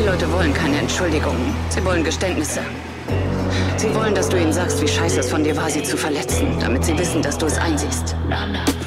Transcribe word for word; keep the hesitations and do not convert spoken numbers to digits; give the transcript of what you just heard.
Leute wollen keine Entschuldigungen. Sie wollen Geständnisse. Sie wollen, dass du ihnen sagst, wie scheiße es von dir war, sie zu verletzen, damit sie wissen, dass du es einsiehst.